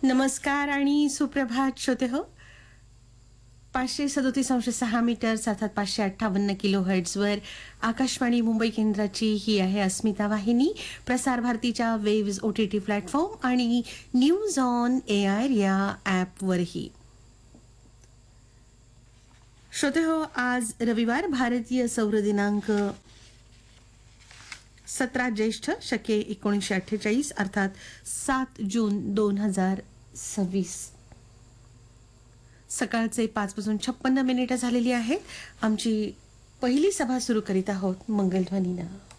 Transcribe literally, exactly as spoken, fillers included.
नमस्कार आणि सुप्रभात श्रोते हो. पाचशे सदोतीस अंश सहा मीटर अर्थात पाचशे अठ्ठावन्न किलो हर्ट्झवर आकाशवाणी मुंबई केंद्राची ही आहे अस्मिता वाहिनी. प्रसार भारतीच्या waves O T T platform आणि न्यूज ऑन ए आय या ॲपवरही. श्रोते हो, आज रविवार, भारतीय सौर दिनांक सतरा ज्येष्ठ शके एकोणीसशे अठ्ठेचाळीस अर्थात सात जून दोन हजार सव्वीस. सकाळचे पाच वाजून छप्पन्न मिनिटं झालेली आहेत. आमची पहिली सभा सुरू करीत आहोत मंगलध्वनीनं.